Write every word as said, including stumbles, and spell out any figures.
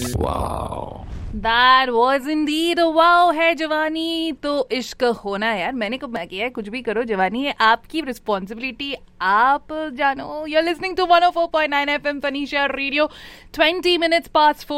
Wow. That was indeed a wow है जवानी तो इश्क होना है यार. मैंने कब मैं किया है, कुछ भी करो, जवानी है आपकी रिस्पॉन्सिबिलिटी, आप जानो. You're listening to one oh four point nine F M Tanisha Radio. twenty minutes past four.